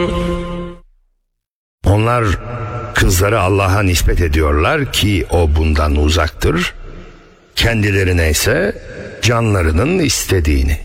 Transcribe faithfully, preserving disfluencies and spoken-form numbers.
Onlar kızları Allah'a nispet ediyorlar ki o bundan uzaktır. Kendilerine ise canlarının istediğini.